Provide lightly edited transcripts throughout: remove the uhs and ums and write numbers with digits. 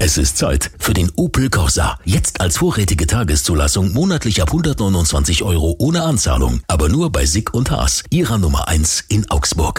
Es ist Zeit für den Opel Corsa. Jetzt als vorrätige Tageszulassung monatlich ab 129 € ohne Anzahlung. Aber nur bei Sick und Haas, ihrer Nummer 1 in Augsburg.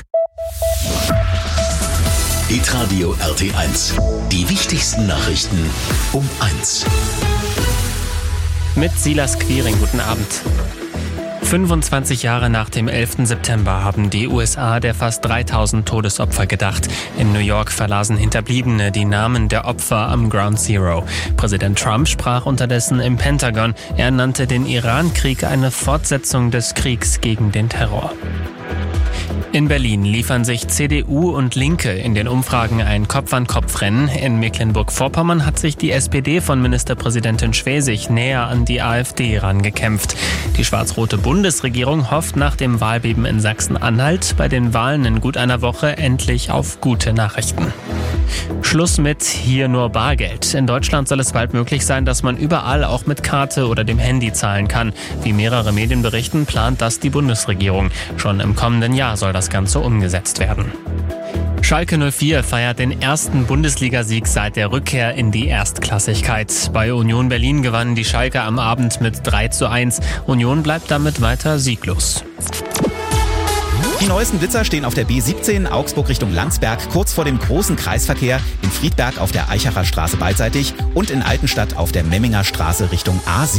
Hitradio RT1. Die wichtigsten Nachrichten um 1. Mit Silas Quiring, guten Abend. 25 Jahre nach dem 11. September haben die USA der fast 3000 Todesopfer gedacht. In New York verlasen Hinterbliebene die Namen der Opfer am Ground Zero. Präsident Trump sprach unterdessen im Pentagon. Er nannte den Iran-Krieg eine Fortsetzung des Kriegs gegen den Terror. In Berlin liefern sich CDU und Linke in den Umfragen ein Kopf-an-Kopf-Rennen. In Mecklenburg-Vorpommern hat sich die SPD von Ministerpräsidentin Schwesig näher an die AfD rangekämpft. Die schwarz-rote Bundesregierung hofft nach dem Wahlbeben in Sachsen-Anhalt bei den Wahlen in gut einer Woche endlich auf gute Nachrichten. Schluss mit hier nur Bargeld. In Deutschland soll es bald möglich sein, dass man überall auch mit Karte oder dem Handy zahlen kann. Wie mehrere Medien berichten, plant das die Bundesregierung. Schon im kommenden Jahr soll das Ganze umgesetzt werden. Schalke 04 feiert den ersten Bundesligasieg seit der Rückkehr in die Erstklassigkeit. Bei Union Berlin gewannen die Schalker am Abend mit 3:1. Union bleibt damit weiter sieglos. Die neuesten Blitzer stehen auf der B17 Augsburg Richtung Landsberg, kurz vor dem großen Kreisverkehr, in Friedberg auf der Eichacher Straße beidseitig und in Altenstadt auf der Memminger Straße Richtung A7.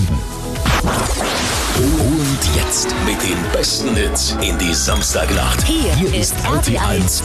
Und jetzt mit den besten Hits in die Samstagnacht. Hier ist RT1